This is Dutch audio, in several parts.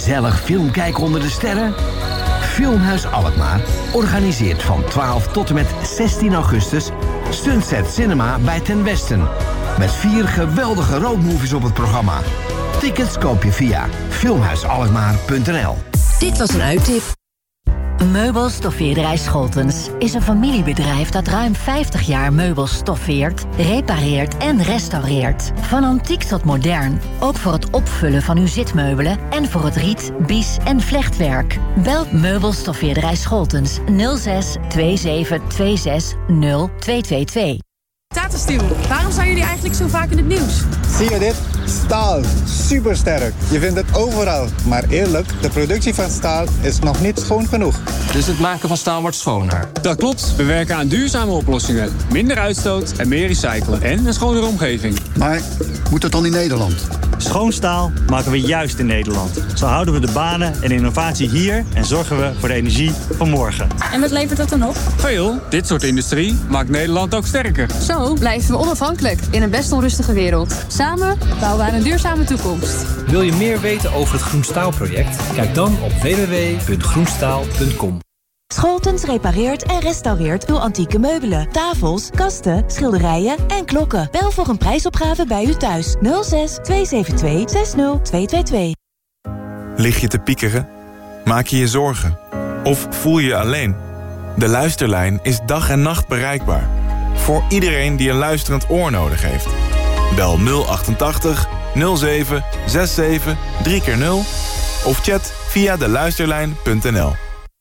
Gezellig film kijken onder de sterren? Filmhuis Alkmaar organiseert van 12 tot en met 16 augustus Sunset Cinema bij Ten Westen. Met 4 geweldige roadmovies op het programma. Tickets koop je via filmhuisalkmaar.nl. Dit was een uittip. Meubelstoffeerderij Scholtens is een familiebedrijf dat ruim 50 jaar meubels stoffeert, repareert en restaureert. Van antiek tot modern, ook voor het opvullen van uw zitmeubelen en voor het riet, bies en vlechtwerk. Bel Meubelstoffeerderij Scholtens 06 27 26 0222. Tata Steel, waarom zijn jullie eigenlijk zo vaak in het nieuws? Zie je dit? Staal. Supersterk. Je vindt het overal. Maar eerlijk, de productie van staal is nog niet schoon genoeg. Dus het maken van staal wordt schoner? Dat klopt. We werken aan duurzame oplossingen. Minder uitstoot en meer recyclen. En een schonere omgeving. Maar moet dat dan in Nederland? Schoon staal maken we juist in Nederland. Zo houden we de banen en innovatie hier en zorgen we voor de energie van morgen. En wat levert dat dan op? Veel. Dit soort industrie maakt Nederland ook sterker. Zo blijven we onafhankelijk in een best onrustige wereld. Samen bouwen we aan een duurzame toekomst. Wil je meer weten over het Groenstaalproject? Kijk dan op www.groenstaal.com. Scholtens repareert en restaureert uw antieke meubelen, tafels, kasten, schilderijen en klokken. Bel voor een prijsopgave bij u thuis. 06 272 60222. Lig je te piekeren? Maak je je zorgen? Of voel je je alleen? De Luisterlijn is dag en nacht bereikbaar. Voor iedereen die een luisterend oor nodig heeft. Bel 088 07 67 3x0 of chat via deluisterlijn.nl.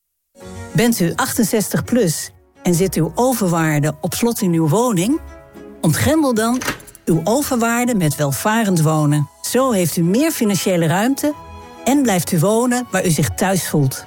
Bent u 68 plus en zit uw overwaarde op slot in uw woning? Ontgrendel dan uw overwaarde met welvarend wonen. Zo heeft u meer financiële ruimte en blijft u wonen waar u zich thuis voelt.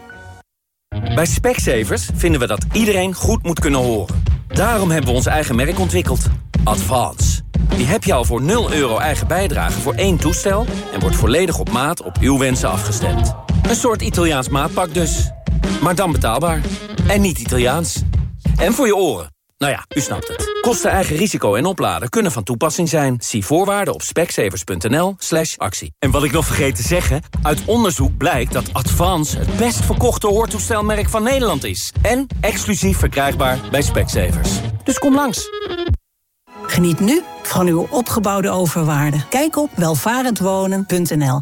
Bij Specsavers vinden we dat iedereen goed moet kunnen horen. Daarom hebben we ons eigen merk ontwikkeld. Advance. Die heb je al voor €0 eigen bijdrage voor 1 toestel en wordt volledig op maat op uw wensen afgestemd. Een soort Italiaans maatpak dus. Maar dan betaalbaar. En niet Italiaans. En voor je oren. Nou ja, u snapt het. Kosten, eigen risico en opladen kunnen van toepassing zijn. Zie voorwaarden op specsavers.nl/actie. En wat ik nog vergeet te zeggen, uit onderzoek blijkt dat Advance het best verkochte hoortoestelmerk van Nederland is. En exclusief verkrijgbaar bij Specsavers. Dus kom langs. Geniet nu van uw opgebouwde overwaarde. Kijk op welvarendwonen.nl.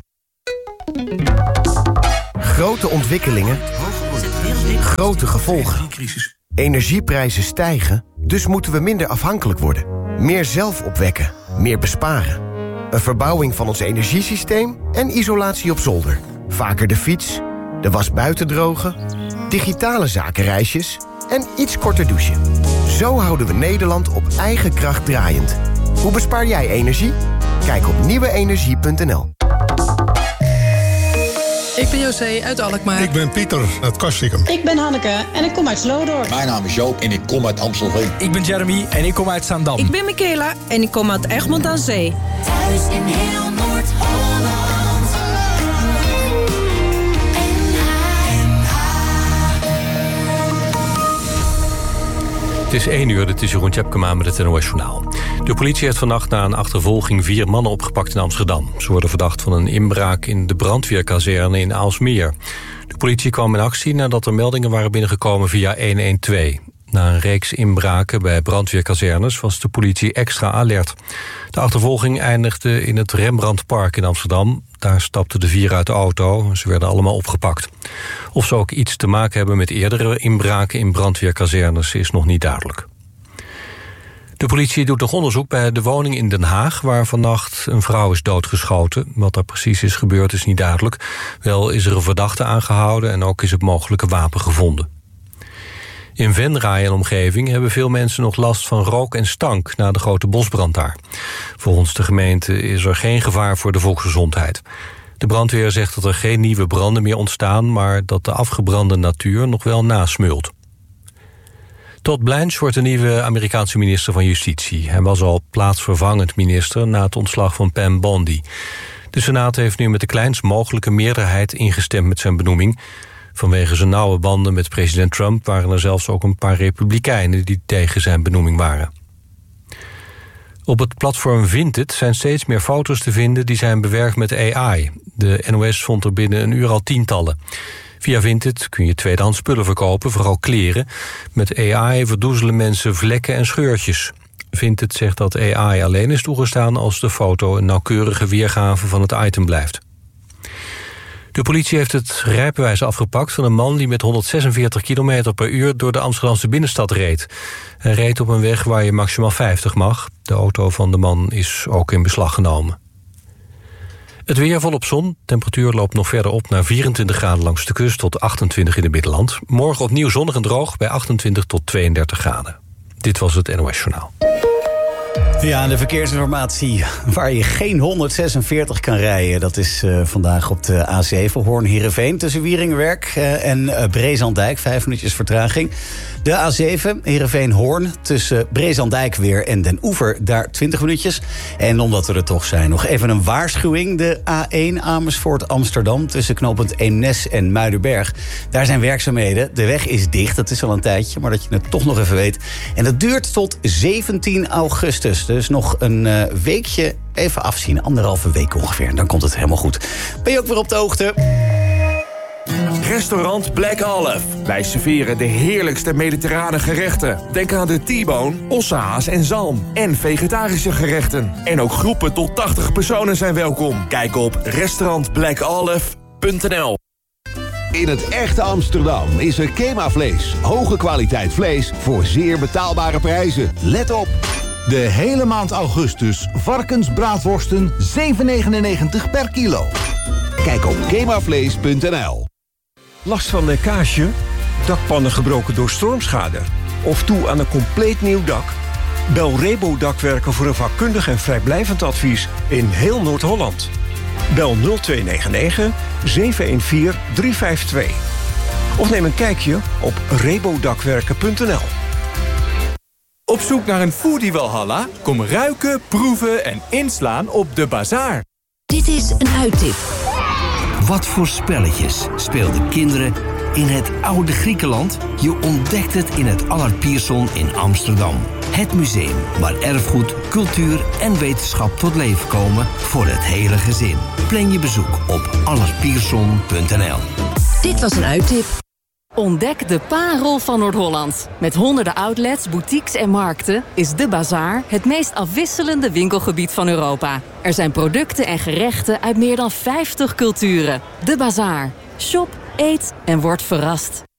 Grote ontwikkelingen, grote gevolgen. Energieprijzen stijgen, dus moeten we minder afhankelijk worden. Meer zelf opwekken, meer besparen. Een verbouwing van ons energiesysteem en isolatie op zolder. Vaker de fiets, de was buiten drogen, digitale zakenreisjes en iets korter douchen. Zo houden we Nederland op eigen kracht draaiend. Hoe bespaar jij energie? Kijk op nieuweenergie.nl. Ik ben José uit Alkmaar. Ik ben Pieter uit Kastrikum. Ik ben Hanneke en ik kom uit Sloodorp. Mijn naam is Joop en ik kom uit Amstelveen. Ik ben Jeremy en ik kom uit Zaandam. Ik ben Michaela en ik kom uit Egmond aan Zee. Thuis in heel Noord-Holland. Het is 1 uur, dit is Jeroen Tjepkema met het NOS Journaal. De politie heeft vannacht na een achtervolging 4 mannen opgepakt in Amsterdam. Ze worden verdacht van een inbraak in de brandweerkazerne in Aalsmeer. De politie kwam in actie nadat er meldingen waren binnengekomen via 112. Na een reeks inbraken bij brandweerkazernes was de politie extra alert. De achtervolging eindigde in het Rembrandtpark in Amsterdam. Daar stapten de 4 uit de auto. Ze werden allemaal opgepakt. Of ze ook iets te maken hebben met eerdere inbraken in brandweerkazernes is nog niet duidelijk. De politie doet nog onderzoek bij de woning in Den Haag, waar vannacht een vrouw is doodgeschoten. Wat daar precies is gebeurd is niet duidelijk. Wel is er een verdachte aangehouden en ook is het mogelijke wapen gevonden. In Venray en omgeving hebben veel mensen nog last van rook en stank na de grote bosbrand daar. Volgens de gemeente is er geen gevaar voor de volksgezondheid. De brandweer zegt dat er geen nieuwe branden meer ontstaan, maar dat de afgebrande natuur nog wel nasmeult. Todd Blanche wordt de nieuwe Amerikaanse minister van Justitie. Hij was al plaatsvervangend minister na het ontslag van Pam Bondi. De Senaat heeft nu met de kleinst mogelijke meerderheid ingestemd met zijn benoeming. Vanwege zijn nauwe banden met president Trump waren er zelfs ook een paar republikeinen die tegen zijn benoeming waren. Op het platform Vinted zijn steeds meer foto's te vinden die zijn bewerkt met AI. De NOS vond er binnen een uur al tientallen. Via Vinted kun je tweedehands spullen verkopen, vooral kleren. Met AI verdoezelen mensen vlekken en scheurtjes. Vinted zegt dat AI alleen is toegestaan als de foto een nauwkeurige weergave van het item blijft. De politie heeft het rijbewijs afgepakt van een man die met 146 km per uur door de Amsterdamse binnenstad reed. Hij reed op een weg waar je maximaal 50 mag. De auto van de man is ook in beslag genomen. Het weer volop zon. Temperatuur loopt nog verder op naar 24 graden langs de kust tot 28 in het Middenland. Morgen opnieuw zonnig en droog bij 28 tot 32 graden. Dit was het NOS Journaal. Ja, de verkeersinformatie waar je geen 146 kan rijden. Dat is vandaag op de A7 Hoorn-Heerenveen tussen Wieringenwerk en Brezandijk. 5 minuutjes vertraging. De A7 Heerenveen-Hoorn tussen Brezandijk weer en Den Oever. Daar 20 minuutjes. En omdat we er toch zijn, nog even een waarschuwing. De A1 Amersfoort-Amsterdam tussen knooppunt Eemnes en Muidenberg. Daar zijn werkzaamheden. De weg is dicht. Dat is al een tijdje, maar dat je het toch nog even weet. En dat duurt tot 17 augustus. Dus nog een weekje even afzien. 1,5 week ongeveer. En dan komt het helemaal goed. Ben je ook weer op de hoogte? Restaurant Black Olive. Wij serveren de heerlijkste mediterrane gerechten. Denk aan de T-bone, ossehaas en zalm. En vegetarische gerechten. En ook groepen tot 80 personen zijn welkom. Kijk op restaurantblackolive.nl. In het echte Amsterdam is er Kema Vlees. Hoge kwaliteit vlees voor zeer betaalbare prijzen. Let op! De hele maand augustus varkensbraadworsten 7,99 per kilo. Kijk op kemavlees.nl. Last van lekkage? Dakpannen gebroken door stormschade? Of toe aan een compleet nieuw dak? Bel Rebo Dakwerken voor een vakkundig en vrijblijvend advies in heel Noord-Holland. Bel 0299 714 352. Of neem een kijkje op rebodakwerken.nl. Op zoek naar een foodie Walhalla? Kom ruiken, proeven en inslaan op De Bazaar. Dit is een uittip. Wat voor spelletjes speelden kinderen in het oude Griekenland? Je ontdekt het in het Allard Pierson in Amsterdam. Het museum waar erfgoed, cultuur en wetenschap tot leven komen voor het hele gezin. Plan je bezoek op allardpierson.nl. Dit was een uittip. Ontdek de parel van Noord-Holland. Met honderden outlets, boutiques en markten is De Bazaar het meest afwisselende winkelgebied van Europa. Er zijn producten en gerechten uit meer dan 50 culturen. De Bazaar. Shop, eet en word verrast.